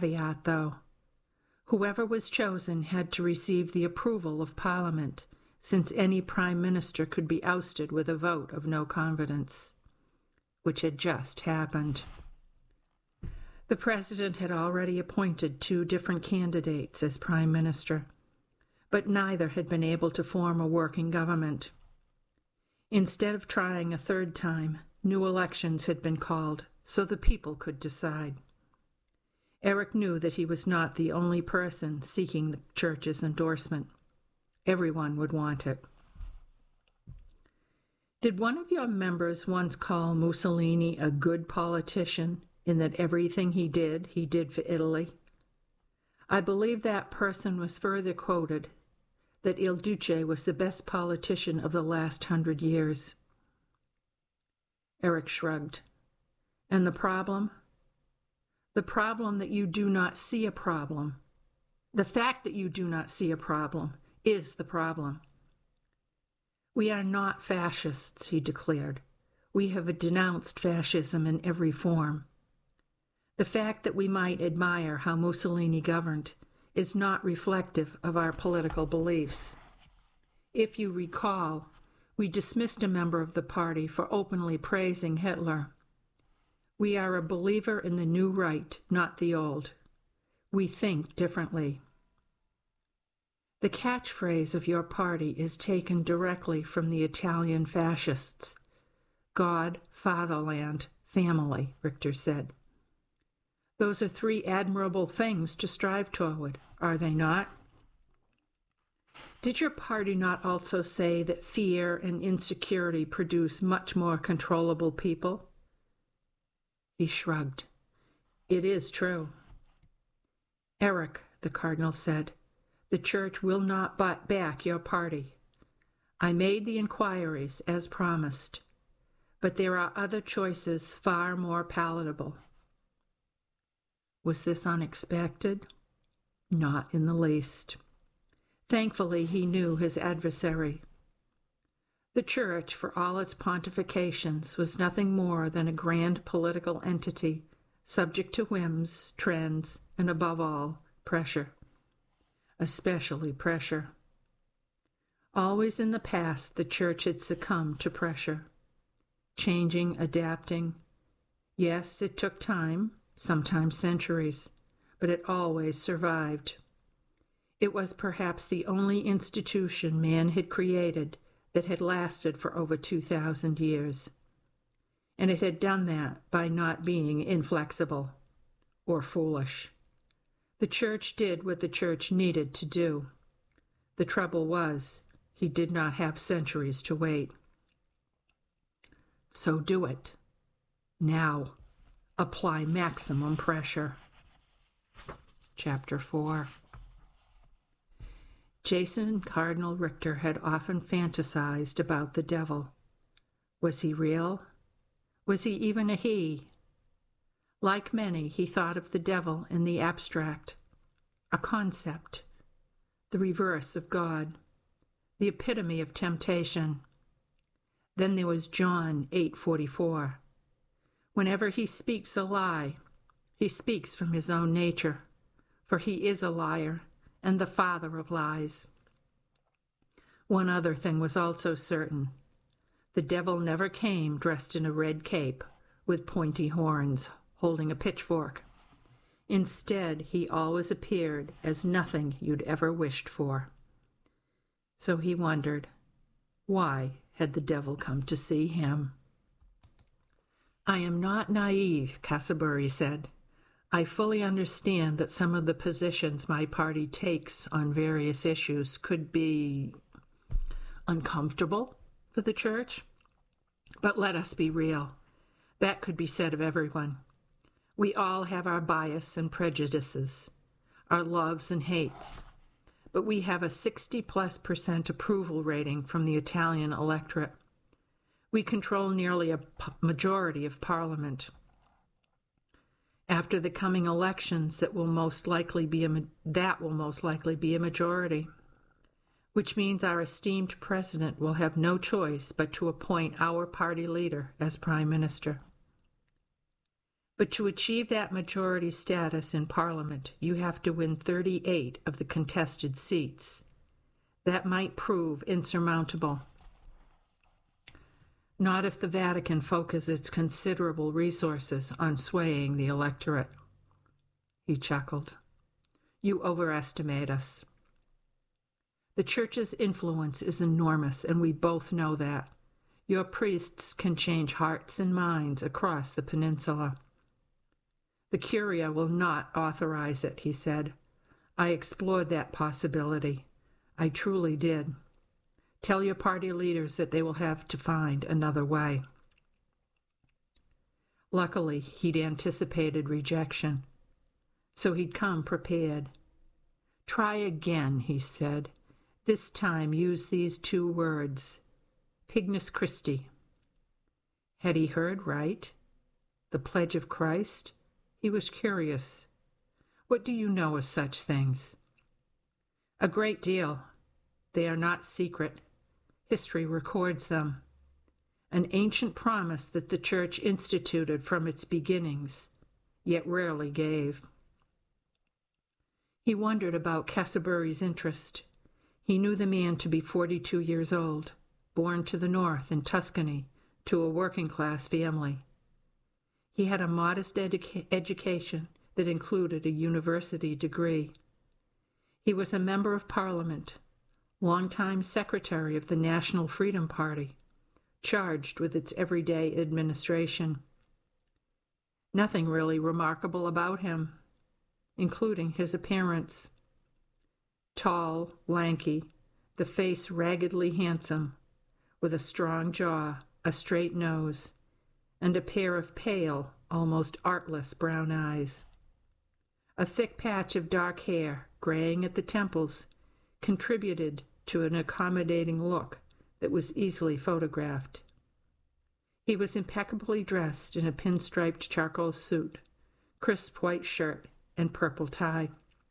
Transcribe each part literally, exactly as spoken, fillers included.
caveat, though. Whoever was chosen had to receive the approval of Parliament, since any prime minister could be ousted with a vote of no confidence, which had just happened. The president had already appointed two different candidates as prime minister, but neither had been able to form a working government. Instead of trying a third time, new elections had been called so the people could decide. Eric knew that he was not the only person seeking the church's endorsement. Everyone would want it. Did one of your members once call Mussolini a good politician in that everything he did, he did for Italy? I believe that person was further quoted that Il Duce was the best politician of the last hundred years. Eric shrugged. And the problem? The problem that you do not see a problem. The fact that you do not see a problem is the problem. We are not fascists, he declared. We have denounced fascism in every form. The fact that we might admire how Mussolini governed is not reflective of our political beliefs. If you recall, we dismissed a member of the party for openly praising Hitler. We are a believer in the new right, not the old. We think differently. The catchphrase of your party is taken directly from the Italian fascists. God, fatherland, family, Richter said. Those are three admirable things to strive toward, are they not? Did your party not also say that fear and insecurity produce much more controllable people? He shrugged. It is true. Eric, the cardinal said, the church will not back your party. I made the inquiries as promised, but there are other choices far more palatable. Was this unexpected? Not in the least. Thankfully, he knew his adversary. The church, for all its pontifications, was nothing more than a grand political entity, subject to whims, trends, and above all, pressure. Especially pressure. Always in the past, the church had succumbed to pressure. Changing, adapting. Yes, it took time, sometimes centuries, but it always survived. It was perhaps the only institution man had created that had lasted for over two thousand years. And it had done that by not being inflexible or foolish. The church did what the church needed to do. The trouble was, he did not have centuries to wait. So do it. Now, apply maximum pressure. Chapter four. Jason Cardinal Richter had often fantasized about the devil. Was he real? Was he even a he? Like many, he thought of the devil in the abstract, a concept, the reverse of God, the epitome of temptation. Then there was John eight forty-four. Whenever he speaks a lie, he speaks from his own nature, for he is a liar and the father of lies. One other thing was also certain. The devil never came dressed in a red cape with pointy horns, holding a pitchfork. Instead, he always appeared as nothing you'd ever wished for. So he wondered, why had the devil come to see him? I am not naive, Cassabury said. I fully understand that some of the positions my party takes on various issues could be uncomfortable for the church. But let us be real. That could be said of everyone. We all have our bias and prejudices, our loves and hates. But we have a sixty plus percent approval rating from the Italian electorate. We control nearly a majority of Parliament. After the coming elections, that will most likely be a that will most likely be a majority, which means our esteemed president will have no choice but to appoint our party leader as prime minister. But to achieve that majority status in Parliament, you have to win thirty-eight of the contested seats. That might prove insurmountable. Not if the Vatican focuses its considerable resources on swaying the electorate. He chuckled. You overestimate us. The Church's influence is enormous, and we both know that. Your priests can change hearts and minds across the peninsula. The Curia will not authorize it, he said. I explored that possibility. I truly did. Tell your party leaders that they will have to find another way. Luckily, he'd anticipated rejection, so he'd come prepared. Try again, he said. This time use these two words, Pignus Christi. Had he heard right? The Pledge of Christ? He was curious. What do you know of such things? A great deal. They are not secret. History records them. An ancient promise that the Church instituted from its beginnings, yet rarely gave. He wondered about Cassiburri's interest. He knew the man to be forty-two years old, born to the north in Tuscany to a working-class family. He had a modest educa- education that included a university degree. He was a member of Parliament, longtime secretary of the National Freedom Party, charged with its everyday administration. Nothing really remarkable about him, including his appearance. Tall, lanky, the face raggedly handsome, with a strong jaw, a straight nose, and a pair of pale, almost artless brown eyes. A thick patch of dark hair, graying at the temples, contributed to an accommodating look that was easily photographed. He was impeccably dressed in a pinstriped charcoal suit, crisp white shirt, and purple tie.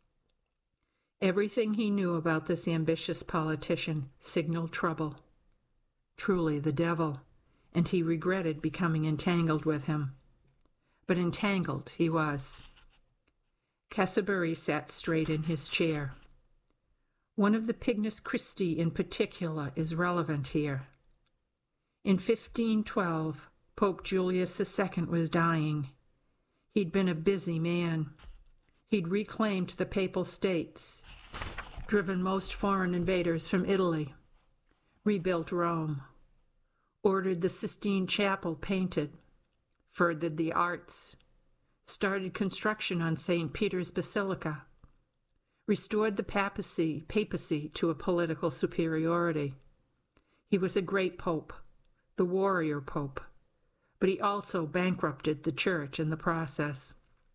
Everything he knew about this ambitious politician signaled trouble. Truly the devil, and he regretted becoming entangled with him. But entangled he was. Cassiburri sat straight in his chair. One of the Pignus Christi in particular is relevant here. In fifteen twelve, Pope Julius the Second was dying. He'd been a busy man. He'd reclaimed the Papal States, driven most foreign invaders from Italy, rebuilt Rome, ordered the Sistine Chapel painted, furthered the arts, started construction on Saint Peter's Basilica, restored the papacy, papacy to a political superiority. He was a great pope, the warrior pope, but he also bankrupted the Church in the process.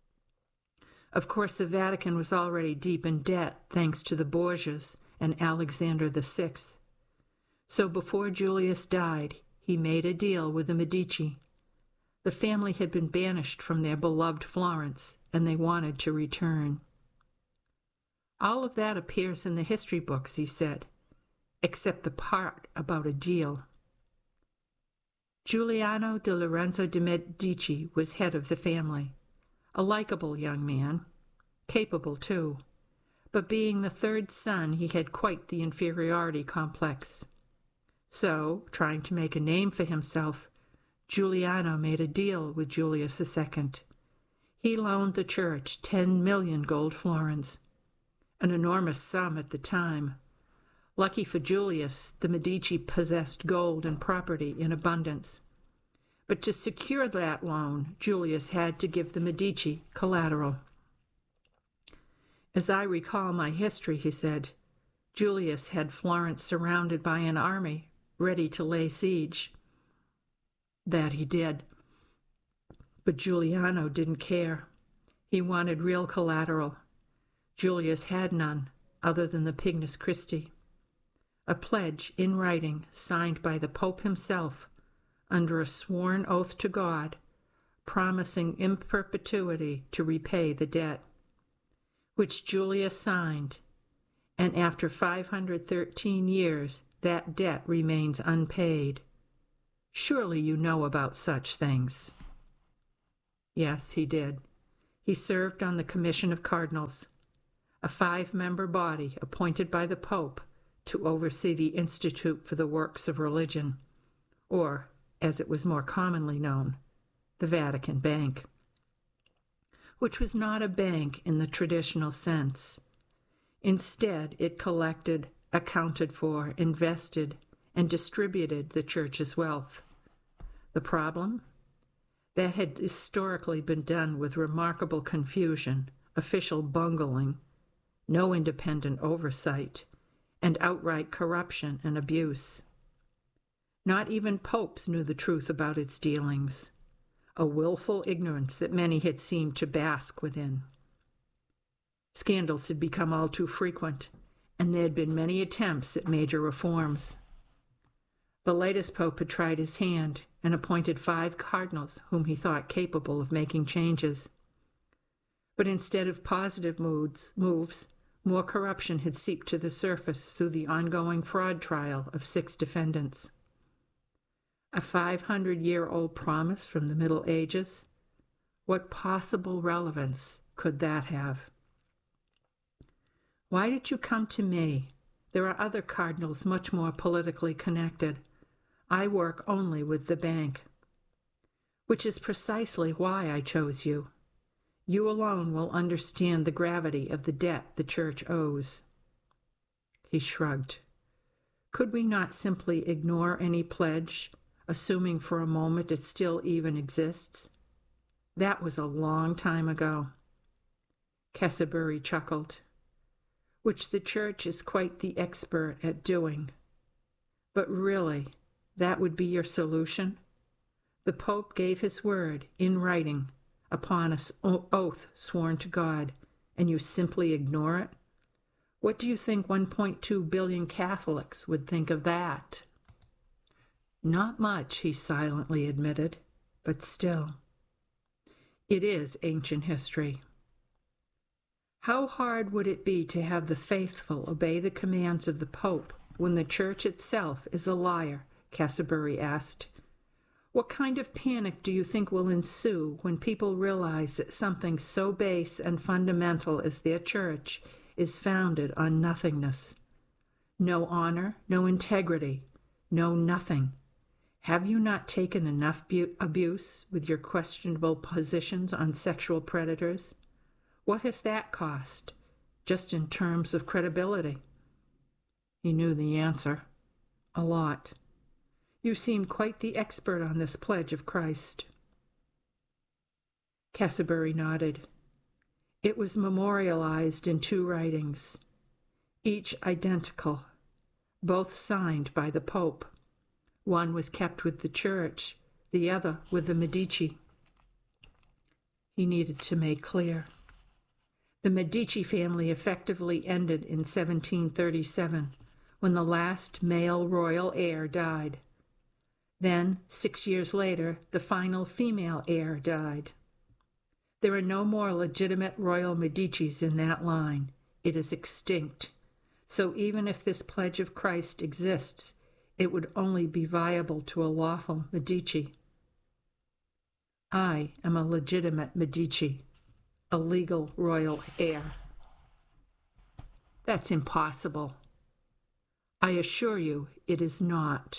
Of course, the Vatican was already deep in debt thanks to the Borgias and Alexander the Sixth. So before Julius died, he made a deal with the Medici. The family had been banished from their beloved Florence, and they wanted to return. All of that appears in the history books, he said, except the part about a deal. Giuliano di Lorenzo de' Medici was head of the family, a likable young man, capable too, but being the third son, he had quite the inferiority complex. So, trying to make a name for himself, Giuliano made a deal with Julius the Second. He loaned the Church ten million gold florins, an enormous sum at the time. Lucky for Julius, the Medici possessed gold and property in abundance. But to secure that loan, Julius had to give the Medici collateral. As I recall my history, he said, Julius had Florence surrounded by an army, ready to lay siege. That he did. But Giuliano didn't care. He wanted real collateral. Julius had none, other than the Pignus Christi. A pledge in writing signed by the Pope himself, under a sworn oath to God, promising in perpetuity to repay the debt, which Julius signed, and after five hundred thirteen years that debt remains unpaid. Surely you know about such things. Yes, he did. He served on the Commission of Cardinals, a five-member body appointed by the Pope to oversee the Institute for the Works of Religion, or, as it was more commonly known, the Vatican Bank, which was not a bank in the traditional sense. Instead, it collected, accounted for, invested, and distributed the Church's wealth. The problem? That had historically been done with remarkable confusion, official bungling, no independent oversight, and outright corruption and abuse. Not even popes knew the truth about its dealings, a willful ignorance that many had seemed to bask within. Scandals had become all too frequent, and there had been many attempts at major reforms. The latest pope had tried his hand and appointed five cardinals whom he thought capable of making changes. But instead of positive moods, moves, more corruption had seeped to the surface through the ongoing fraud trial of six defendants. A five hundred year old promise from the Middle Ages? What possible relevance could that have? Why did you come to me? There are other cardinals much more politically connected. I work only with the bank. Which is precisely why I chose you. You alone will understand the gravity of the debt the Church owes. He shrugged. Could we not simply ignore any pledge, assuming for a moment it still even exists? That was a long time ago. Cassibury chuckled. Which the Church is quite the expert at doing. But really, that would be your solution? The Pope gave his word, in writing, upon an oath sworn to God, and you simply ignore it? What do you think one point two billion Catholics would think of that? Not much, he silently admitted, but still. It is ancient history. How hard would it be to have the faithful obey the commands of the Pope when the Church itself is a liar? Cassibury asked. What kind of panic do you think will ensue when people realize that something so base and fundamental as their Church is founded on nothingness? No honor, no integrity, no nothing. Have you not taken enough bu- abuse with your questionable positions on sexual predators? What has that cost, just in terms of credibility? He knew the answer. A lot. You seem quite the expert on this pledge of Christ. Cassibury nodded. It was memorialized in two writings, each identical, both signed by the Pope. One was kept with the Church, the other with the Medici. He needed to make clear. The Medici family effectively ended in seventeen thirty-seven, when the last male royal heir died. Then, six years later, the final female heir died. There are no more legitimate royal Medicis in that line. It is extinct. So even if this pledge of Christ exists, it would only be viable to a lawful Medici. I am a legitimate Medici, a legal royal heir. That's impossible. I assure you it is not.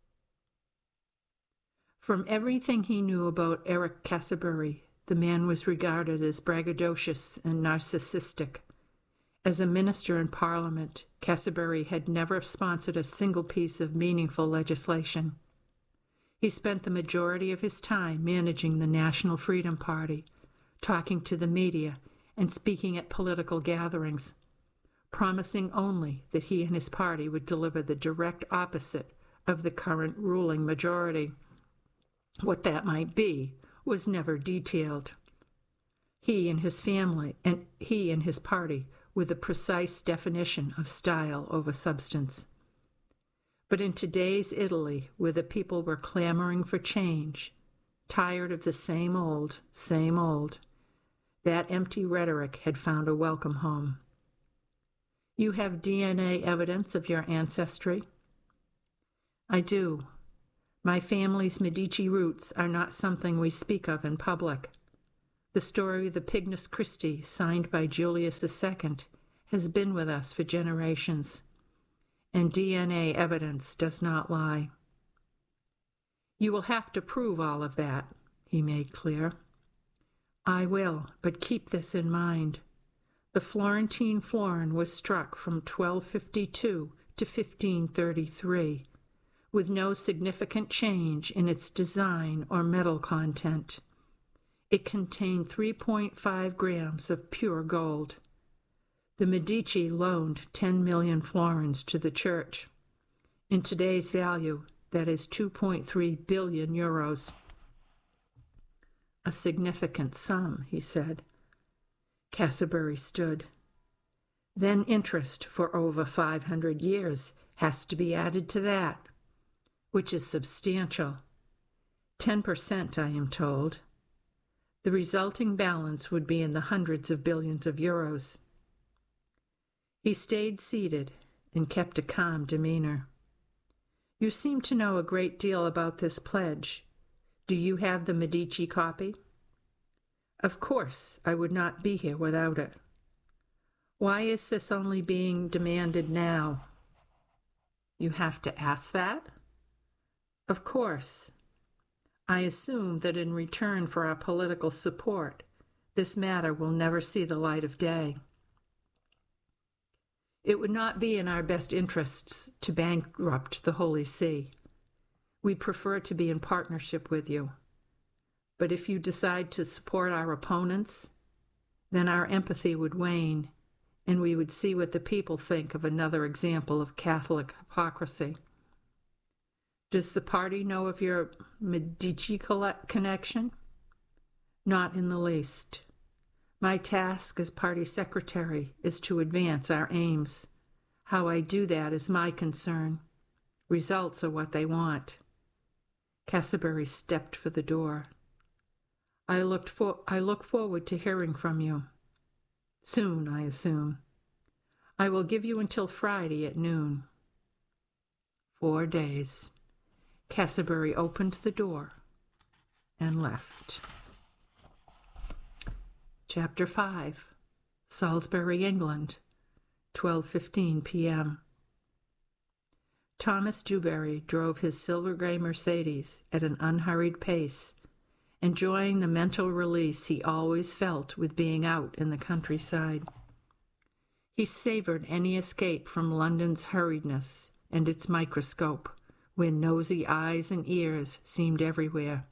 From everything he knew about Eric Cassibury, the man was regarded as braggadocious and narcissistic. As a minister in Parliament, Cassibury had never sponsored a single piece of meaningful legislation. He spent the majority of his time managing the National Freedom Party, talking to the media, and speaking at political gatherings, promising only that he and his party would deliver the direct opposite of the current ruling majority. What that might be was never detailed. He and his family, and he and his party, with a precise definition of style over substance. But in today's Italy, where the people were clamoring for change, tired of the same old, same old, that empty rhetoric had found a welcome home. You have D N A evidence of your ancestry? I do. My family's Medici roots are not something we speak of in public. The story of the Pygnus Christi, signed by Julius the Second, has been with us for generations, and D N A evidence does not lie. You will have to prove all of that, he made clear. I will, but keep this in mind. The Florentine florin was struck from twelve fifty-two to fifteen thirty-three, with no significant change in its design or metal content. It contained three point five grams of pure gold. The Medici loaned ten million florins to the church. In today's value, that is two point three billion euros. A significant sum, he said. Castlebury stood. Then interest for over five hundred years has to be added to that, which is substantial. Ten percent, I am told. The resulting balance would be in the hundreds of billions of euros. He stayed seated and kept a calm demeanor. You seem to know a great deal about this pledge. Do you have the Medici copy? Of course, I would not be here without it. Why is this only being demanded now? You have to ask that? Of course. I assume that in return for our political support, this matter will never see the light of day. It would not be in our best interests to bankrupt the Holy See. We prefer to be in partnership with you. But if you decide to support our opponents, then our empathy would wane, and we would see what the people think of another example of Catholic hypocrisy. Does the party know of your Medici connection? Not in the least. My task as party secretary is to advance our aims. How I do that is my concern. Results are what they want. Castlebury stepped for the door. I looked for, I look forward to hearing from you. Soon, I assume. I will give you until Friday at noon. Four days. Castlebury opened the door and left. Chapter five. Salisbury, England, twelve fifteen p m Thomas Dewberry drove his silver-gray Mercedes at an unhurried pace, enjoying the mental release he always felt with being out in the countryside. He savored any escape from London's hurriedness and its microscope, where nosy eyes and ears seemed everywhere.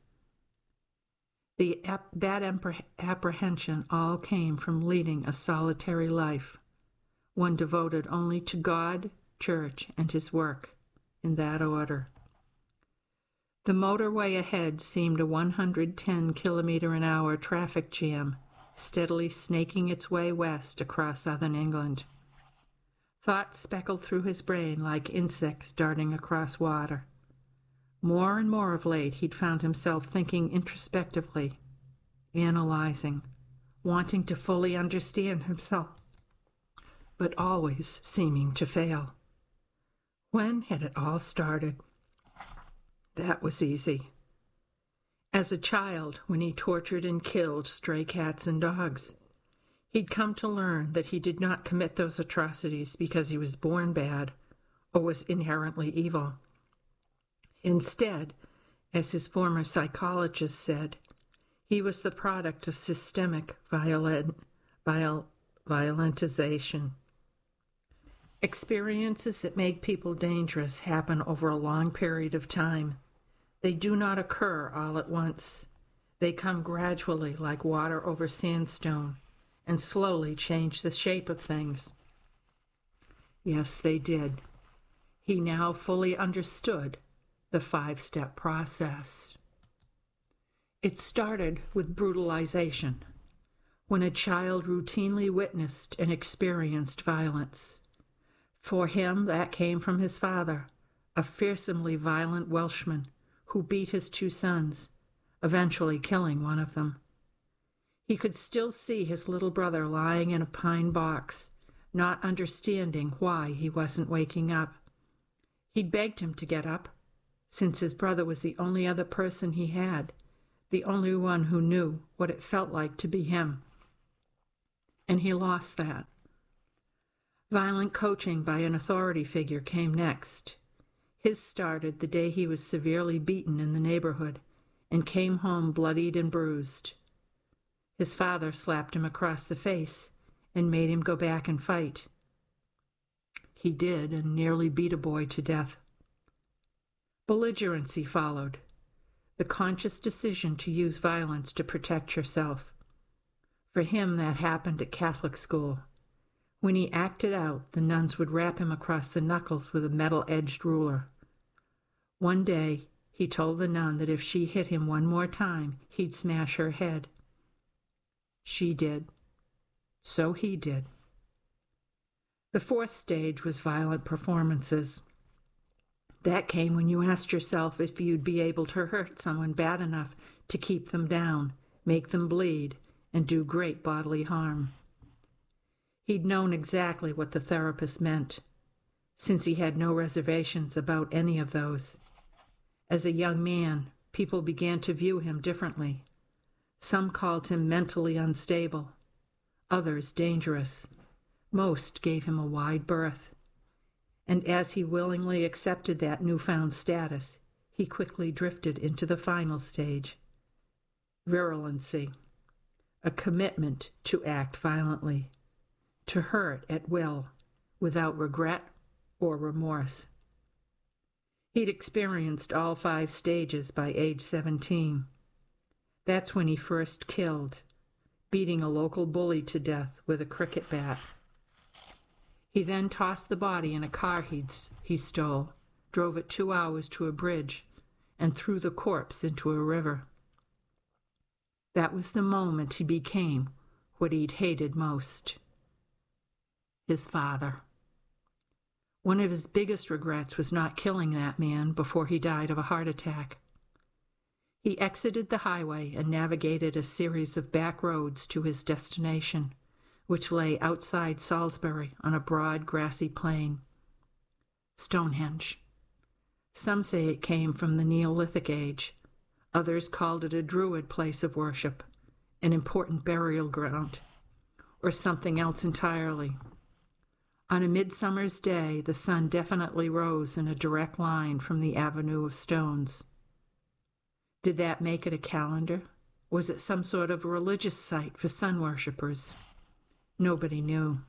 The, that apprehension all came from leading a solitary life, one devoted only to God, church, and his work, in that order. The motorway ahead seemed a one hundred ten kilometer an hour traffic jam, steadily snaking its way west across southern England. Thoughts speckled through his brain like insects darting across water. More and more of late he'd found himself thinking introspectively, analyzing, wanting to fully understand himself, but always seeming to fail. When had it all started? That was easy. As a child, when he tortured and killed stray cats and dogs, he'd come to learn that he did not commit those atrocities because he was born bad or was inherently evil. Instead, as his former psychologist said, he was the product of systemic violent, viol, violentization. Experiences that make people dangerous happen over a long period of time. They do not occur all at once. They come gradually like water over sandstone and slowly change the shape of things. Yes, they did. He now fully understood the five-step process. It started with brutalization, when a child routinely witnessed and experienced violence. For him, that came from his father, a fearsomely violent Welshman who beat his two sons, eventually killing one of them. He could still see his little brother lying in a pine box, not understanding why he wasn't waking up. He'd begged him to get up, since his brother was the only other person he had, the only one who knew what it felt like to be him. And he lost that. Violent coaching by an authority figure came next. His started the day he was severely beaten in the neighborhood and came home bloodied and bruised. His father slapped him across the face and made him go back and fight. He did, and nearly beat a boy to death. Belligerency followed, the conscious decision to use violence to protect yourself. For him, that happened at Catholic school. When he acted out, the nuns would rap him across the knuckles with a metal-edged ruler. One day, he told the nun that if she hit him one more time, he'd smash her head. She did. So he did. The fourth stage was violent performances. That came when you asked yourself if you'd be able to hurt someone bad enough to keep them down, make them bleed, and do great bodily harm. He'd known exactly what the therapist meant, since he had no reservations about any of those. As a young man, people began to view him differently. Some called him mentally unstable, others dangerous. Most gave him a wide berth. And as he willingly accepted that newfound status, he quickly drifted into the final stage. Virulency, a commitment to act violently, to hurt at will, without regret or remorse. He'd experienced all five stages by age seventeen. That's when he first killed, beating a local bully to death with a cricket bat. He then tossed the body in a car he'd, he stole, drove it two hours to a bridge, and threw the corpse into a river. That was the moment he became what he'd hated most. His father. One of his biggest regrets was not killing that man before he died of a heart attack. He exited the highway and navigated a series of back roads to his destination, which lay outside Salisbury on a broad, grassy plain. Stonehenge. Some say it came from the Neolithic age. Others called it a Druid place of worship, an important burial ground, or something else entirely. On a midsummer's day, the sun definitely rose in a direct line from the avenue of stones. Did that make it a calendar? Was it some sort of religious site for sun worshippers? Nobody knew.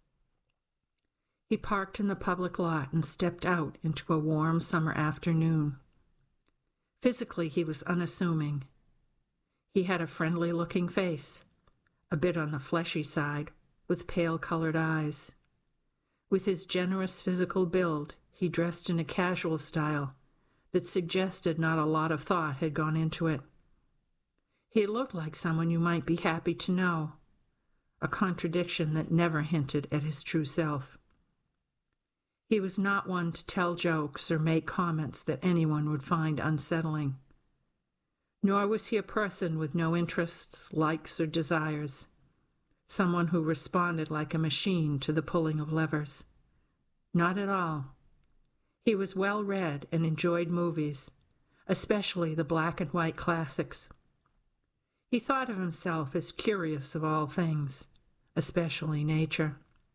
He parked in the public lot and stepped out into a warm summer afternoon. Physically, he was unassuming. He had a friendly-looking face, a bit on the fleshy side, with pale-colored eyes. With his generous physical build, he dressed in a casual style that suggested not a lot of thought had gone into it. He looked like someone you might be happy to know, a contradiction that never hinted at his true self. He was not one to tell jokes or make comments that anyone would find unsettling. Nor was he a person with no interests, likes, or desires, someone who responded like a machine to the pulling of levers. Not at all. He was well-read and enjoyed movies, especially the black and white classics. He thought of himself as curious of all things, especially nature.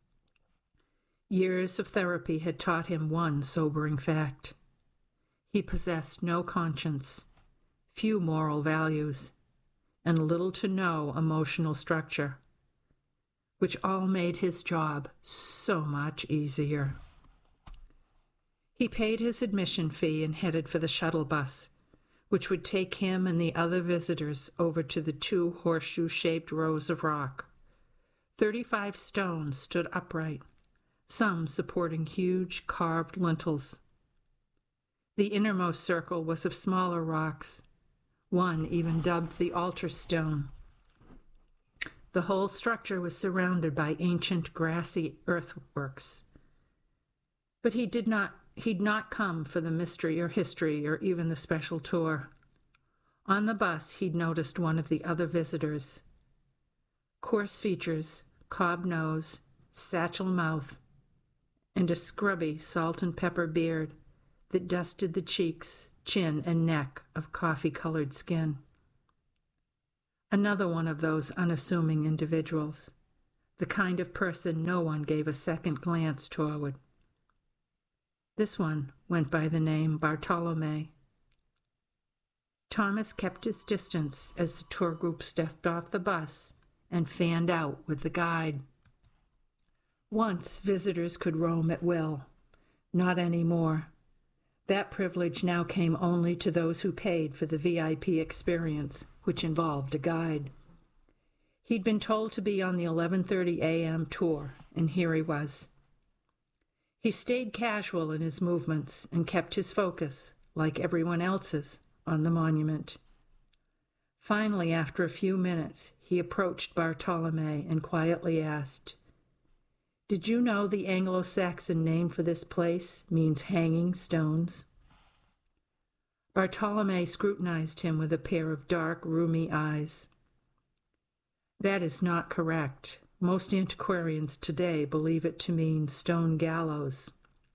Years of therapy had taught him one sobering fact. He possessed no conscience, few moral values, and little to no emotional structure, which all made his job so much easier. He paid his admission fee and headed for the shuttle bus, which would take him and the other visitors over to the two horseshoe-shaped rows of rock. Thirty-five stones stood upright, some supporting huge carved lintels. The innermost circle was of smaller rocks, one even dubbed the altar stone. The whole structure was surrounded by ancient grassy earthworks. But he did not He'd not come for the mystery or history or even the special tour. On the bus, he'd noticed one of the other visitors. Coarse features, cob nose, satchel mouth, and a scrubby salt and pepper beard that dusted the cheeks, chin, and neck of coffee-colored skin. Another one of those unassuming individuals, the kind of person no one gave a second glance toward. This one went by the name Bartolome. Thomas kept his distance as the tour group stepped off the bus and fanned out with the guide. Once, visitors could roam at will. Not anymore. That privilege now came only to those who paid for the V I P experience, which involved a guide. He'd been told to be on the eleven thirty a.m. tour, and here he was. He stayed casual in his movements and kept his focus, like everyone else's, on the monument. Finally, after a few minutes, he approached Bartolome and quietly asked, "Did you know the Anglo-Saxon name for this place means hanging stones?" Bartolome scrutinized him with a pair of dark, rheumy eyes. "That is not correct. Most antiquarians today believe it to mean stone gallows."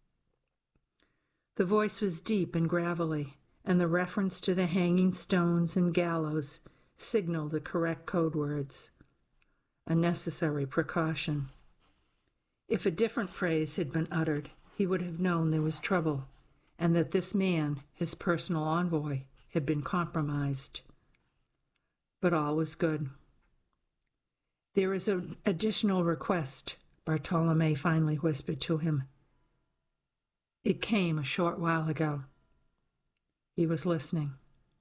The voice was deep and gravelly, and the reference to the hanging stones and gallows signaled the correct code words, a necessary precaution. If a different phrase had been uttered, he would have known there was trouble, and that this man, his personal envoy, had been compromised. But all was good. "There is an additional request," Bartolome finally whispered to him. "It came a short while ago." He was listening.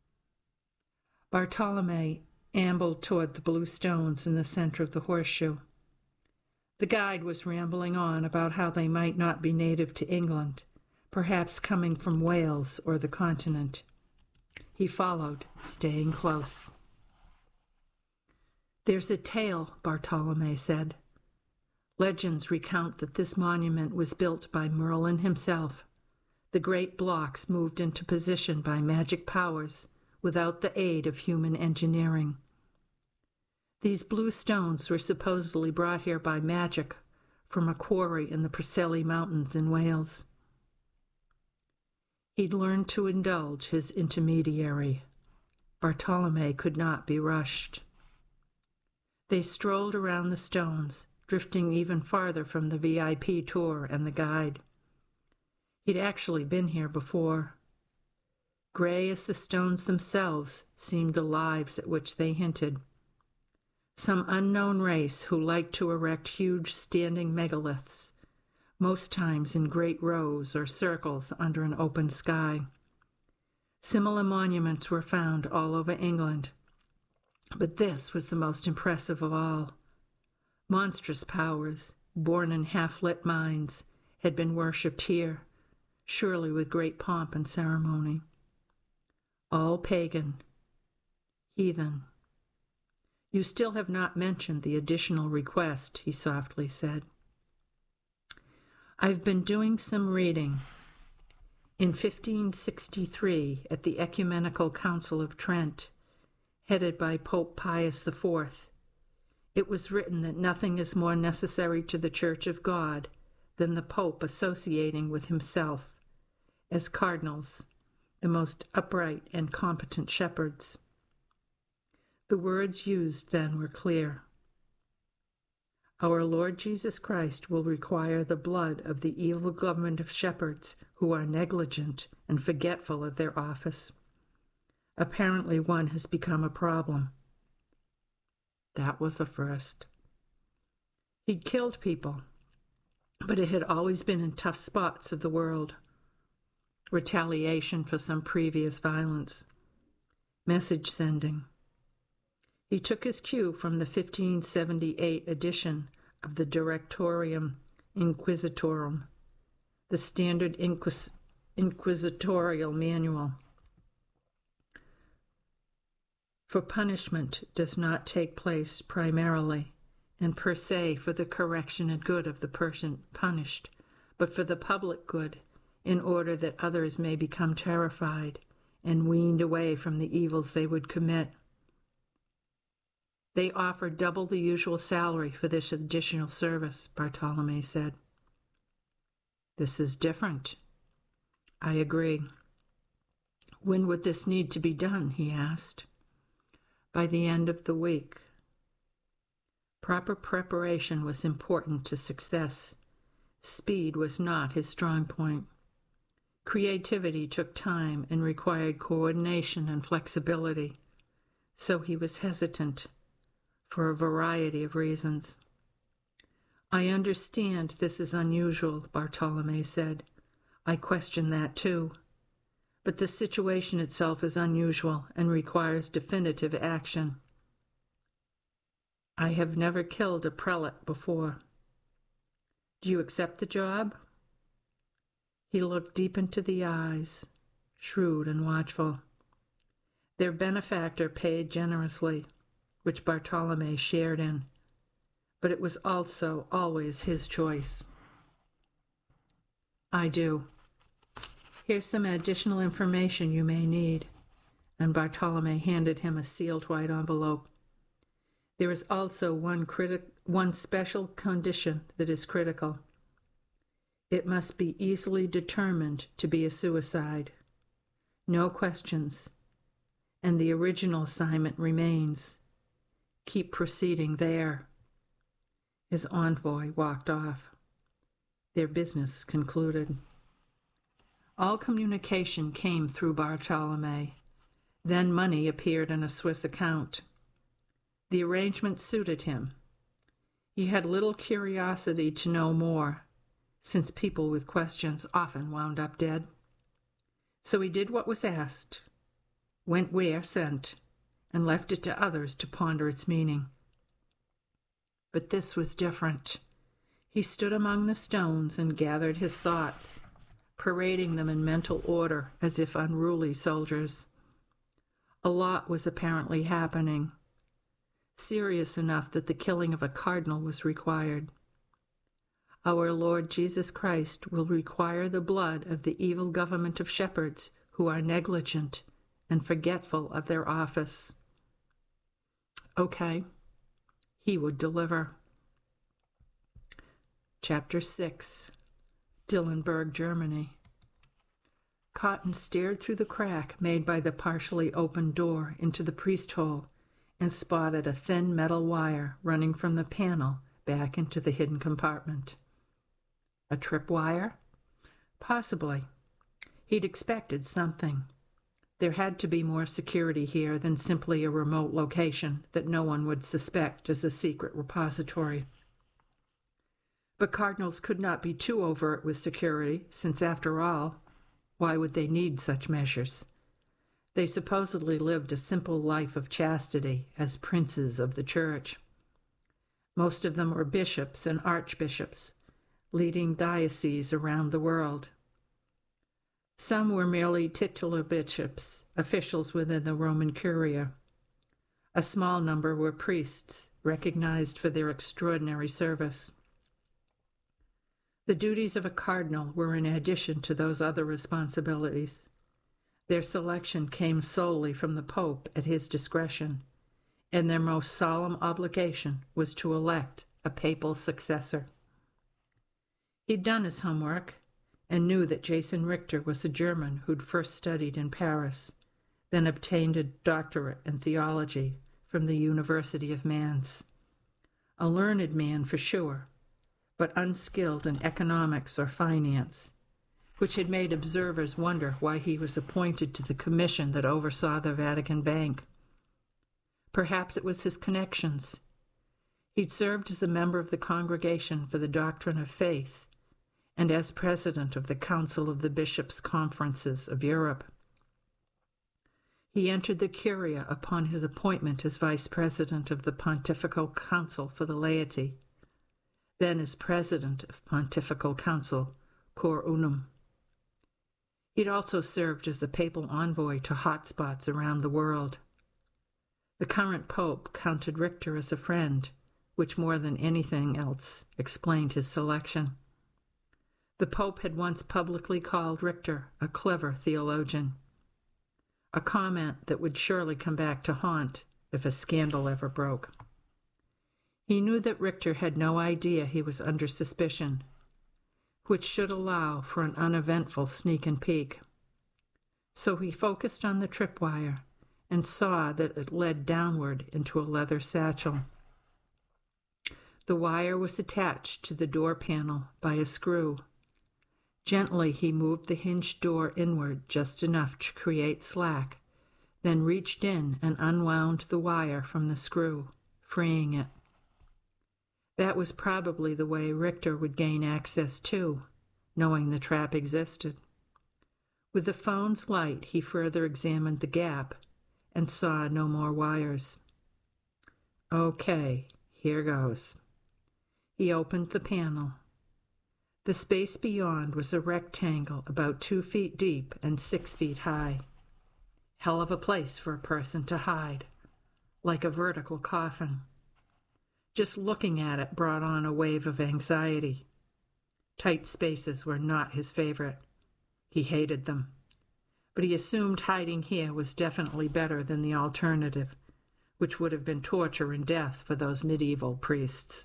Bartolome ambled toward the blue stones in the center of the horseshoe. The guide was rambling on about how they might not be native to England, perhaps coming from Wales or the continent. He followed, staying close. "There's a tale," Bartolome said. "Legends recount that this monument was built by Merlin himself. The great blocks moved into position by magic powers without the aid of human engineering. These blue stones were supposedly brought here by magic from a quarry in the Preseli Mountains in Wales." He'd learned to indulge his intermediary. Bartolome could not be rushed. They strolled around the stones, drifting even farther from the V I P tour and the guide. He'd actually been here before. Gray as the stones themselves seemed the lives at which they hinted. Some unknown race who liked to erect huge standing megaliths, most times in great rows or circles under an open sky. Similar monuments were found all over England, but this was the most impressive of all. Monstrous powers, born in half-lit mines, had been worshipped here, surely with great pomp and ceremony. All pagan, heathen. "You still have not mentioned the additional request," he softly said. "I've been doing some reading. In fifteen sixty-three, at the Ecumenical Council of Trent, headed by Pope Pius the Fourth, it was written that nothing is more necessary to the Church of God than the Pope associating with himself, as cardinals, the most upright and competent shepherds." The words used then were clear. "Our Lord Jesus Christ will require the blood of the evil government of shepherds who are negligent and forgetful of their office. Apparently one has become a problem." That was a first. He'd killed people, but it had always been in tough spots of the world. Retaliation for some previous violence. Message sending. He took his cue from the fifteen seventy-eight edition of the Directorium Inquisitorum, the standard inquis- inquisitorial manual. For punishment does not take place primarily and per se for the correction and good of the person punished, but for the public good, in order that others may become terrified and weaned away from the evils they would commit. "They offer double the usual salary for this additional service," Bartolome said. "This is different." "I agree." "When would this need to be done?" he asked. by the end of the week. Proper preparation was important to success. Speed was not his strong point. Creativity took time and required coordination and flexibility, so he was hesitant for a variety of reasons. "I understand this is unusual," Bartolome said. "I question that too. But the situation itself is unusual and requires definitive action. I have never killed a prelate before. Do you accept the job?" He looked deep into the eyes, shrewd and watchful. Their benefactor paid generously, which Bartolome shared in, but it was also always his choice. "I do. Here's some additional information you may need," and Bartolome handed him a sealed white envelope. "There is also one, criti- one special condition that is critical. It must be easily determined to be a suicide. No questions. And the original assignment remains. Keep proceeding there." His envoy walked off. Their business concluded. All communication came through Bartolome. Then money appeared in a Swiss account. The arrangement suited him. He had little curiosity to know more, since people with questions often wound up dead. So he did what was asked, went where sent, and left it to others to ponder its meaning. But this was different. He stood among the stones and gathered his thoughts, parading them in mental order as if unruly soldiers. A lot was apparently happening, serious enough that the killing of a cardinal was required. Our Lord Jesus Christ will require the blood of the evil government of shepherds who are negligent and forgetful of their office. Okay, he would deliver. Chapter six. Dillenburg, Germany. Cotton stared through the crack made by the partially opened door into the priest hole and spotted a thin metal wire running from the panel back into the hidden compartment. A tripwire? Possibly. He'd expected something. There had to be more security here than simply a remote location that no one would suspect as a secret repository. But cardinals could not be too overt with security, since after all, why would they need such measures? They supposedly lived a simple life of chastity as princes of the church. Most of them were bishops and archbishops, leading dioceses around the world. Some were merely titular bishops, officials within the Roman Curia. A small number were priests, recognized for their extraordinary service. The duties of a cardinal were in addition to those other responsibilities. Their selection came solely from the Pope at his discretion, and their most solemn obligation was to elect a papal successor. He'd done his homework and knew that Jason Richter was a German who'd first studied in Paris, then obtained a doctorate in theology from the University of Mainz. A learned man for sure, but unskilled in economics or finance, which had made observers wonder why he was appointed to the commission that oversaw the Vatican Bank. Perhaps it was his connections. He'd served as a member of the Congregation for the Doctrine of Faith and as president of the Council of the Bishops' Conferences of Europe. He entered the Curia upon his appointment as vice president of the Pontifical Council for the Laity, then as president of Pontifical Council Cor Unum. He'd also served as a papal envoy to hotspots around the world. The current pope counted Richter as a friend, which more than anything else explained his selection. The Pope had once publicly called Richter a clever theologian, a comment that would surely come back to haunt if a scandal ever broke. He knew that Richter had no idea he was under suspicion, which should allow for an uneventful sneak and peek. So he focused on the tripwire and saw that it led downward into a leather satchel. The wire was attached to the door panel by a screw. Gently he moved the hinged door inward just enough to create slack, then reached in and unwound the wire from the screw, freeing it. That was probably the way Richter would gain access too, knowing the trap existed. With the phone's light, he further examined the gap and saw no more wires. Okay, here goes. He opened the panel. The space beyond was a rectangle about two feet deep and six feet high. Hell of a place for a person to hide, like a vertical coffin. Just looking at it brought on a wave of anxiety. Tight spaces were not his favorite. He hated them. But he assumed hiding here was definitely better than the alternative, which would have been torture and death for those medieval priests.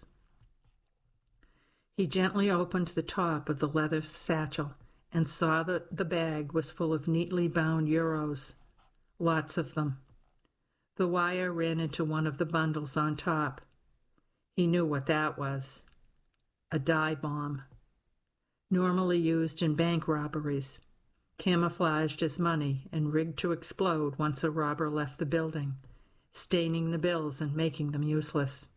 He gently opened the top of the leather satchel and saw that the bag was full of neatly bound euros, lots of them. The wire ran into one of the bundles on top. He knew what that was. A dye bomb. Normally used in bank robberies, camouflaged as money and rigged to explode once a robber left the building, staining the bills and making them useless.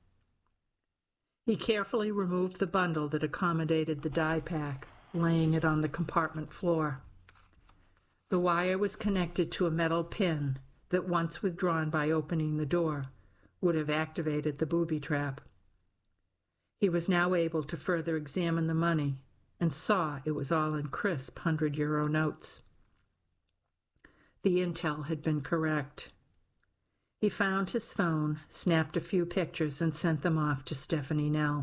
He carefully removed the bundle that accommodated the dye pack, laying it on the compartment floor. The wire was connected to a metal pin that, once withdrawn by opening the door, would have activated the booby trap. He was now able to further examine the money and saw it was all in crisp hundred-euro notes. The intel had been correct. He found his phone, snapped a few pictures, and sent them off to Stephanie Nell.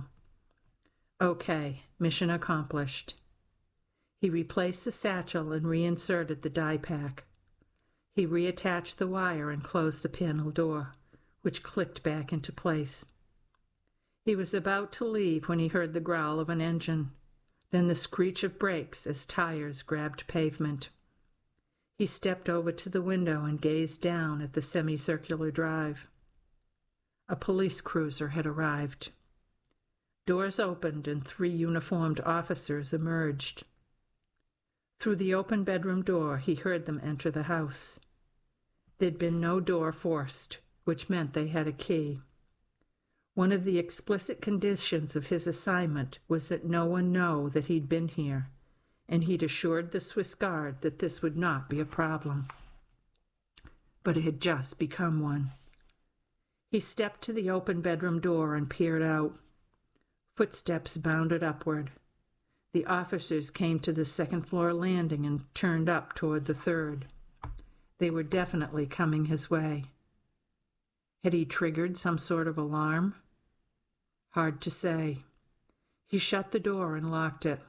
Okay, mission accomplished. He replaced the satchel and reinserted the dye pack. He reattached the wire and closed the panel door, which clicked back into place. He was about to leave when he heard the growl of an engine, then the screech of brakes as tires grabbed pavement. He stepped over to the window and gazed down at the semicircular drive. A police cruiser had arrived. Doors opened and three uniformed officers emerged. Through the open bedroom door, he heard them enter the house. There'd been no door forced, which meant they had a key. One of the explicit conditions of his assignment was that no one know that he'd been here, and he'd assured the Swiss guard that this would not be a problem. But it had just become one. He stepped to the open bedroom door and peered out. Footsteps bounded upward. The officers came to the second-floor landing and turned up toward the third. They were definitely coming his way. Had he triggered some sort of alarm? Hard to say. He shut the door and locked it.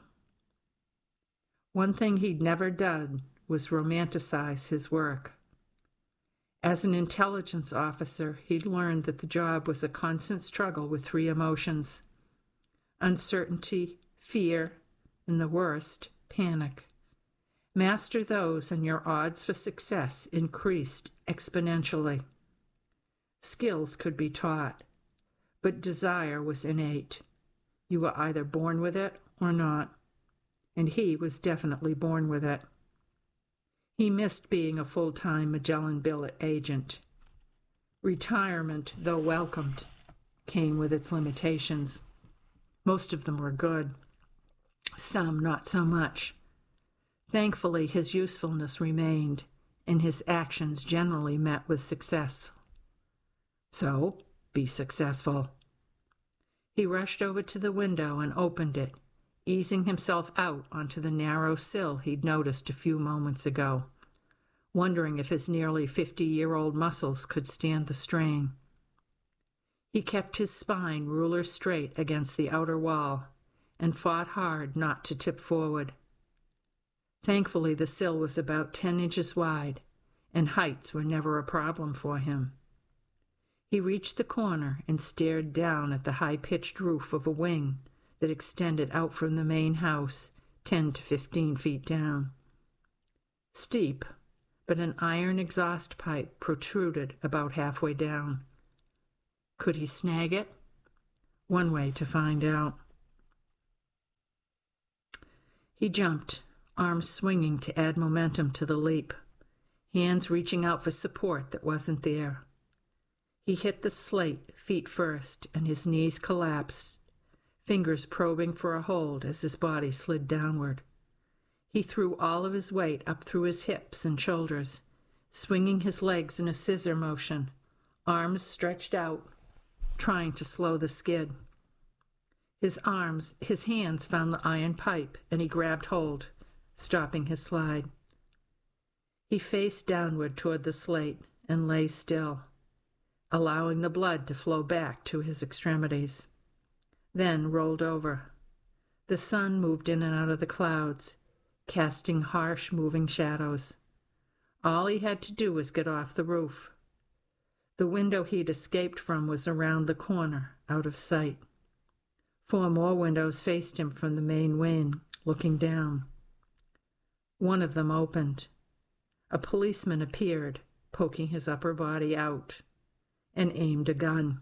One thing he'd never done was romanticize his work. As an intelligence officer, he'd learned that the job was a constant struggle with three emotions: uncertainty, fear, and the worst, panic. Master those and your odds for success increased exponentially. Skills could be taught, but desire was innate. You were either born with it or not, and he was definitely born with it. He missed being a full-time Magellan billet agent. Retirement, though welcomed, came with its limitations. Most of them were good. Some not so much. Thankfully, his usefulness remained, and his actions generally met with success. So, be successful. He rushed over to the window and opened it, easing himself out onto the narrow sill he'd noticed a few moments ago, wondering if his nearly fifty-year-old muscles could stand the strain. He kept his spine ruler straight against the outer wall and fought hard not to tip forward. Thankfully, the sill was about ten inches wide, and heights were never a problem for him. He reached the corner and stared down at the high-pitched roof of a wing that extended out from the main house ten to fifteen feet down. Steep, but an iron exhaust pipe protruded about halfway down. Could he snag it? One way to find out. He jumped, arms swinging to add momentum to the leap, hands reaching out for support that wasn't there. He hit the slate, feet first, and his knees collapsed, fingers probing for a hold as his body slid downward. He threw all of his weight up through his hips and shoulders, swinging his legs in a scissor motion, arms stretched out, trying to slow the skid. His arms, his hands found the iron pipe, and he grabbed hold, stopping his slide. He faced downward toward the slate and lay still, allowing the blood to flow back to his extremities. Then rolled over. The sun moved in and out of the clouds, casting harsh, moving shadows. All he had to do was get off the roof. The window he'd escaped from was around the corner, out of sight. Four more windows faced him from the main wing, looking down. One of them opened. A policeman appeared, poking his upper body out, and aimed a gun.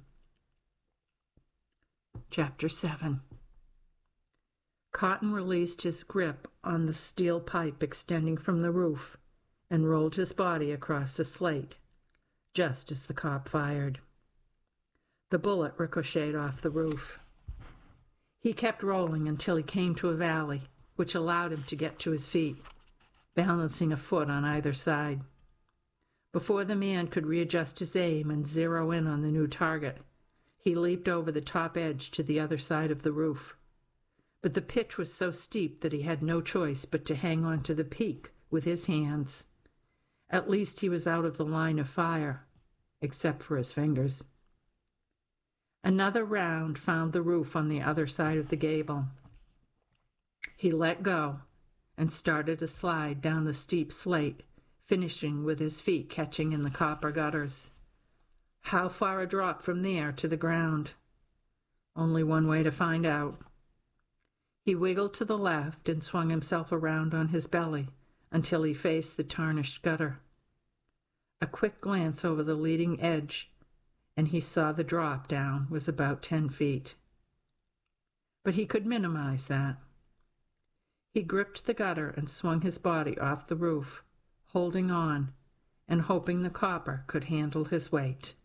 Chapter seven. Cotton released his grip on the steel pipe extending from the roof and rolled his body across the slate, just as the cop fired. The bullet ricocheted off the roof. He kept rolling until he came to a valley, which allowed him to get to his feet, balancing a foot on either side. Before the man could readjust his aim and zero in on the new target, he leaped over the top edge to the other side of the roof. But the pitch was so steep that he had no choice but to hang on to the peak with his hands. At least he was out of the line of fire, except for his fingers. Another round found the roof on the other side of the gable. He let go and started to slide down the steep slate, finishing with his feet catching in the copper gutters. How far a drop from there to the ground? Only one way to find out. He wiggled to the left and swung himself around on his belly until he faced the tarnished gutter. A quick glance over the leading edge, and he saw the drop down was about ten feet. But he could minimize that. He gripped the gutter and swung his body off the roof, holding on and hoping the copper could handle his weight.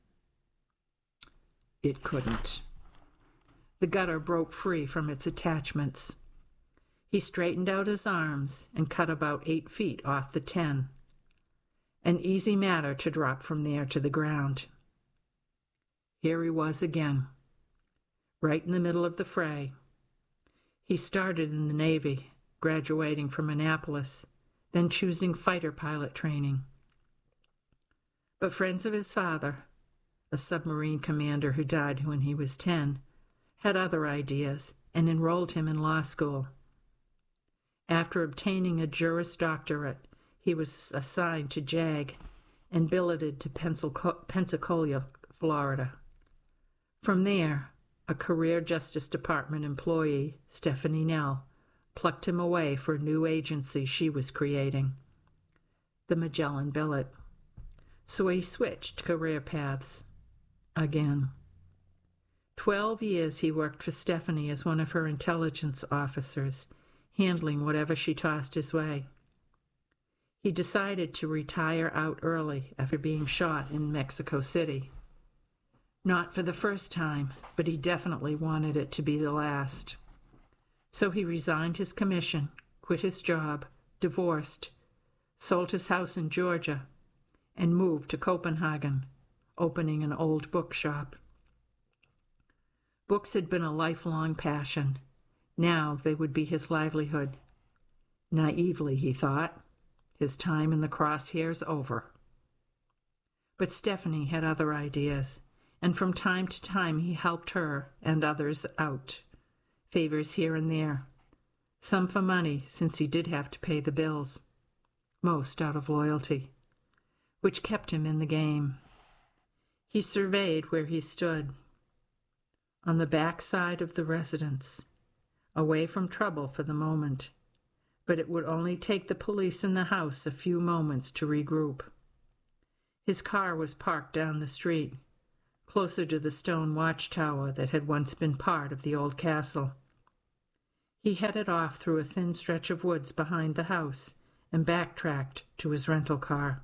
It couldn't. The gutter broke free from its attachments. He straightened out his arms and cut about eight feet off the ten. An easy matter to drop from there to the ground. Here he was again, right in the middle of the fray. He started in the Navy, graduating from Annapolis, then choosing fighter pilot training. But friends of his father, a submarine commander who died when he was ten, had other ideas and enrolled him in law school. After obtaining a Juris Doctorate, he was assigned to JAG and billeted to Pensacola, Florida. From there, a career Justice Department employee, Stephanie Nell, plucked him away for a new agency she was creating, the Magellan Billet. So he switched career paths again. Twelve years he worked for Stephanie as one of her intelligence officers, handling whatever she tossed his way. He decided to retire out early after being shot in Mexico City. Not for the first time, but he definitely wanted it to be the last. So he resigned his commission, quit his job, divorced, sold his house in Georgia, and moved to Copenhagen, opening an old bookshop. Books had been a lifelong passion. Now they would be his livelihood. Naively, he thought, his time in the crosshairs over. But Stephanie had other ideas, and from time to time he helped her and others out, favors here and there, some for money since he did have to pay the bills, most out of loyalty, which kept him in the game. He surveyed where he stood, on the back side of the residence, away from trouble for the moment, but it would only take the police in the house a few moments to regroup. His car was parked down the street, closer to the stone watchtower that had once been part of the old castle. He headed off through a thin stretch of woods behind the house and backtracked to his rental car.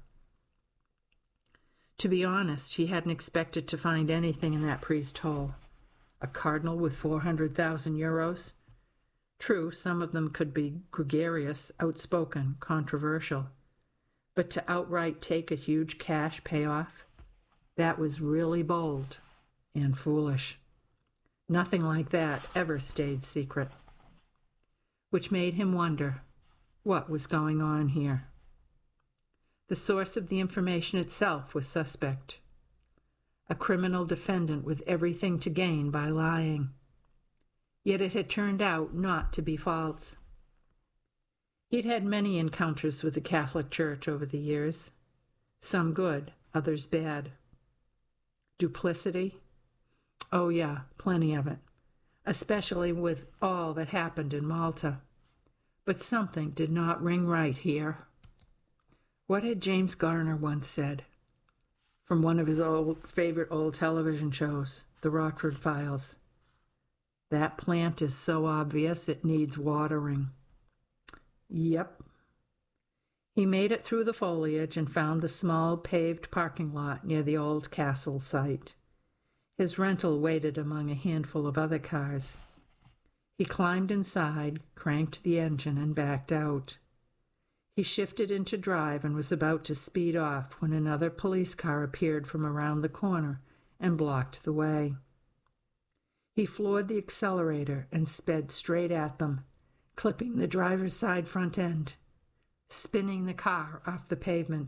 To be honest, he hadn't expected to find anything in that priest hole. A cardinal with four hundred thousand euros? True, some of them could be gregarious, outspoken, controversial. But to outright take a huge cash payoff, that was really bold and foolish. Nothing like that ever stayed secret. Which made him wonder what was going on here. The source of the information itself was suspect. A criminal defendant with everything to gain by lying. Yet it had turned out not to be false. He'd had many encounters with the Catholic Church over the years, some good, others bad. Duplicity? Oh yeah, plenty of it, especially with all that happened in Malta. But something did not ring right here. What had James Garner once said? From one of his old favorite old television shows, The Rockford Files. That plant is so obvious it needs watering. Yep. He made it through the foliage and found the small paved parking lot near the old castle site. His rental waited among a handful of other cars. He climbed inside, cranked the engine, and backed out. He shifted into drive and was about to speed off when another police car appeared from around the corner and blocked the way. He floored the accelerator and sped straight at them, clipping the driver's side front end, spinning the car off the pavement.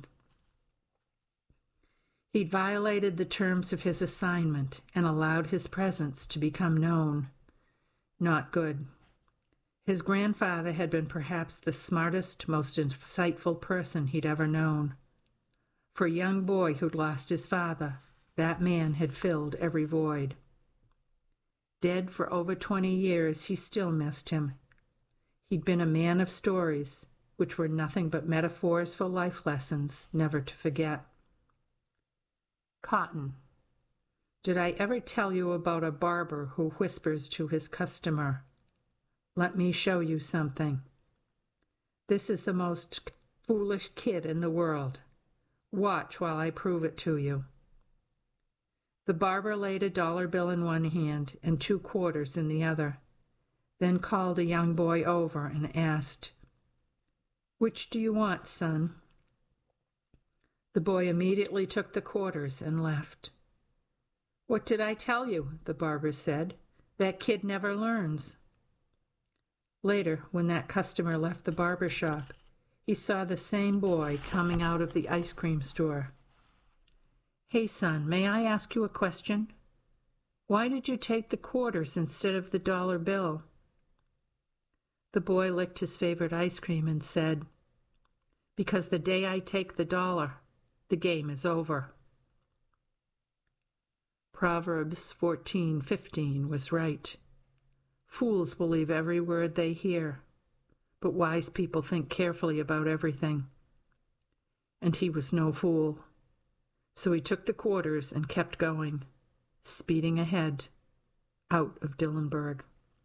He'd violated the terms of his assignment and allowed his presence to become known. Not good. His grandfather had been perhaps the smartest, most insightful person he'd ever known. For a young boy who'd lost his father, that man had filled every void. Dead for over twenty years, he still missed him. He'd been a man of stories, which were nothing but metaphors for life lessons never to forget. Cotton. Did I ever tell you about a barber who whispers to his customer, "Let me show you something. This is the most foolish kid in the world. Watch while I prove it to you." The barber laid a dollar bill in one hand and two quarters in the other, then called a young boy over and asked, "Which do you want, son?" The boy immediately took the quarters and left. "What did I tell you?" the barber said. "That kid never learns." Later, when that customer left the barber shop, he saw the same boy coming out of the ice cream store. "Hey, son, may I ask you a question? Why did you take the quarters instead of the dollar bill?" The boy licked his favorite ice cream and said, "Because the day I take the dollar, the game is over." Proverbs fourteen fifteen was right. Fools believe every word they hear, but wise people think carefully about everything. And he was no fool. So he took the quarters and kept going, speeding ahead, out of Dillenburg.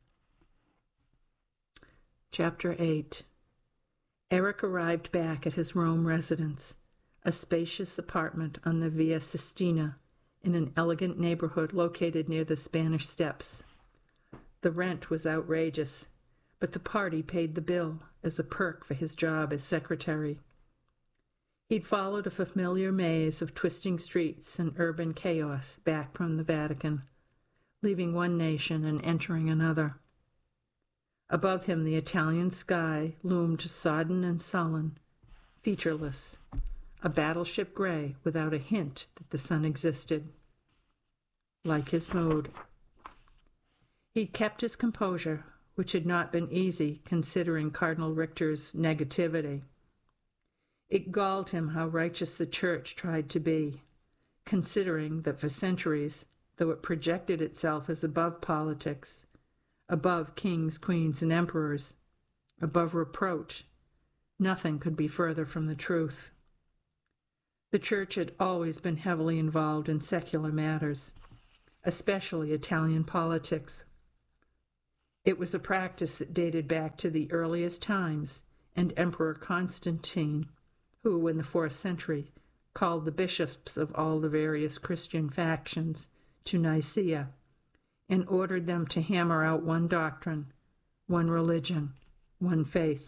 Chapter eight. Eric arrived back at his Rome residence, a spacious apartment on the Via Sistina in an elegant neighborhood located near the Spanish Steps. The rent was outrageous, but the party paid the bill as a perk for his job as secretary. He'd followed a familiar maze of twisting streets and urban chaos back from the Vatican, leaving one nation and entering another. Above him, the Italian sky loomed sodden and sullen, featureless, a battleship gray without a hint that the sun existed. Like his mood. He'd kept his composure, which had not been easy considering Cardinal Richter's negativity. It galled him how righteous the Church tried to be, considering that for centuries, though it projected itself as above politics, above kings, queens, and emperors, above reproach. Nothing could be further from the truth. The church had always been heavily involved in secular matters, especially Italian politics. It was a practice that dated back to the earliest times, and Emperor Constantine, who in the fourth century called the bishops of all the various Christian factions to Nicaea and ordered them to hammer out one doctrine, one religion, one faith.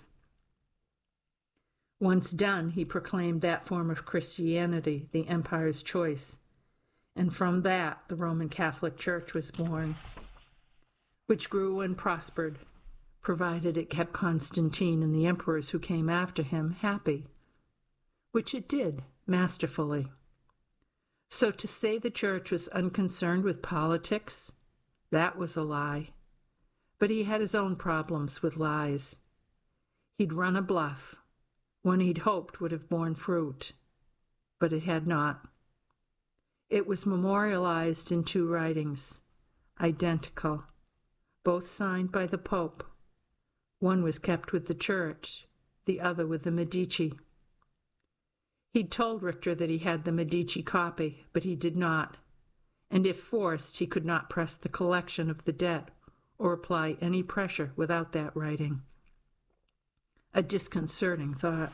Once done, he proclaimed that form of Christianity the empire's choice, and from that the Roman Catholic Church was born, which grew and prospered, provided it kept Constantine and the emperors who came after him happy, which it did masterfully. So to say the church was unconcerned with politics, that was a lie. But he had his own problems with lies. He'd run a bluff, one he'd hoped would have borne fruit, but it had not. It was memorialized in two writings, identical, both signed by the Pope. One was kept with the church, the other with the Medici. He'd told Richter that he had the Medici copy, but he did not, and if forced, he could not press the collection of the debt or apply any pressure without that writing. A disconcerting thought.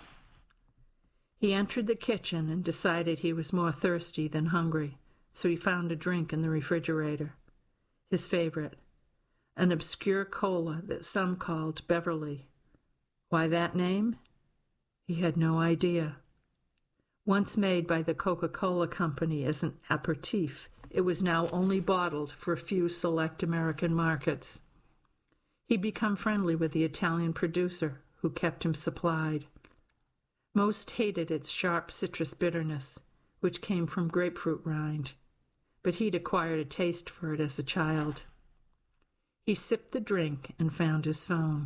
He entered the kitchen and decided he was more thirsty than hungry, so he found a drink in the refrigerator, his favorite, an obscure cola that some called Beverly. Why that name? He had no idea. Once made by the Coca-Cola Company as an aperitif, it was now only bottled for a few select American markets. He'd become friendly with the Italian producer, who kept him supplied. Most hated its sharp citrus bitterness, which came from grapefruit rind, but he'd acquired a taste for it as a child. He sipped the drink and found his phone.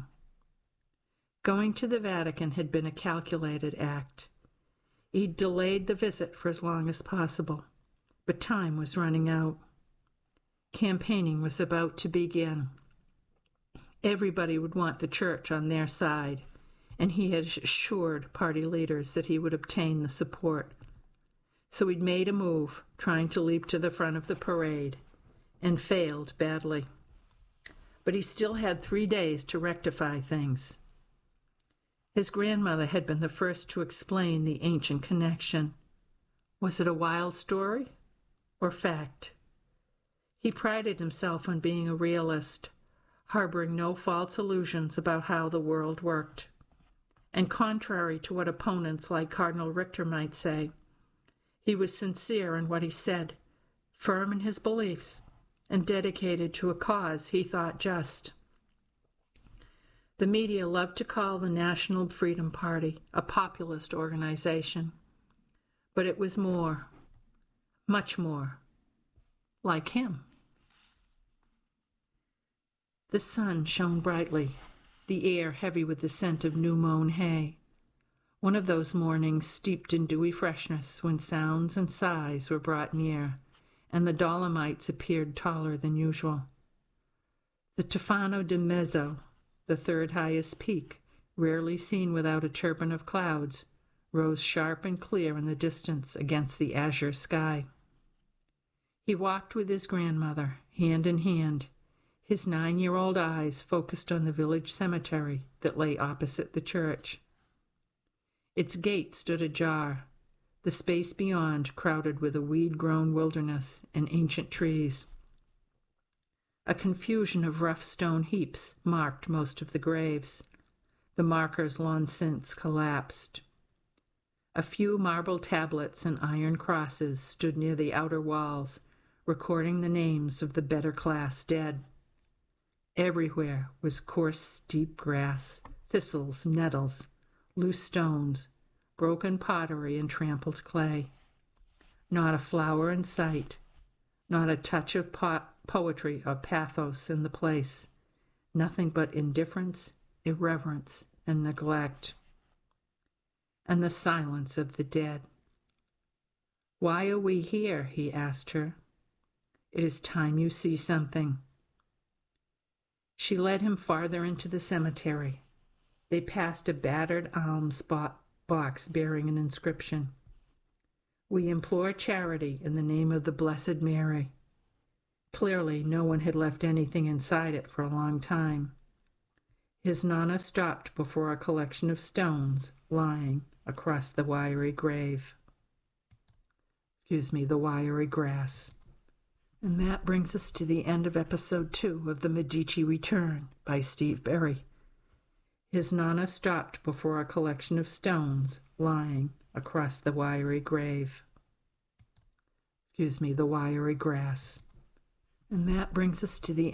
Going to the Vatican had been a calculated act. He'd delayed the visit for as long as possible, but time was running out. Campaigning was about to begin. Everybody would want the church on their side, and he had assured party leaders that he would obtain the support. So he'd made a move, trying to leap to the front of the parade, and failed badly. But he still had three days to rectify things. His grandmother had been the first to explain the ancient connection. Was it a wild story or fact? He prided himself on being a realist, harboring no false illusions about how the world worked. And contrary to what opponents like Cardinal Richter might say, he was sincere in what he said, firm in his beliefs, and dedicated to a cause he thought just. The media loved to call the National Freedom Party a populist organization, but it was more, much more, like him. The sun shone brightly, the air heavy with the scent of new-mown hay. One of those mornings steeped in dewy freshness when sounds and sighs were brought near, and the Dolomites appeared taller than usual. The Tufano di Mezzo, the third highest peak, rarely seen without a turban of clouds, rose sharp and clear in the distance against the azure sky. He walked with his grandmother, hand in hand, his nine-year-old eyes focused on the village cemetery that lay opposite the church. Its gate stood ajar, the space beyond crowded with a weed-grown wilderness and ancient trees. A confusion of rough stone heaps marked most of the graves, the markers long since collapsed. A few marble tablets and iron crosses stood near the outer walls, recording the names of the better class dead. Everywhere was coarse, steep grass, thistles, nettles, loose stones, broken pottery, and trampled clay. Not a flower in sight, not a touch of po- poetry or pathos in the place, nothing but indifference, irreverence, and neglect. And the silence of the dead. "Why are we here?" he asked her. "It is time you see something." She led him farther into the cemetery. They passed a battered alms box bearing an inscription. "We implore charity in the name of the Blessed Mary." Clearly, no one had left anything inside it for a long time. His Nana stopped before a collection of stones lying across the wiry grave. Excuse me, the wiry grass. And that brings us to the end of episode two of The Medici Return by Steve Berry. His Nana stopped before a collection of stones lying across the wiry grave. Excuse me, the wiry grass. And that brings us to the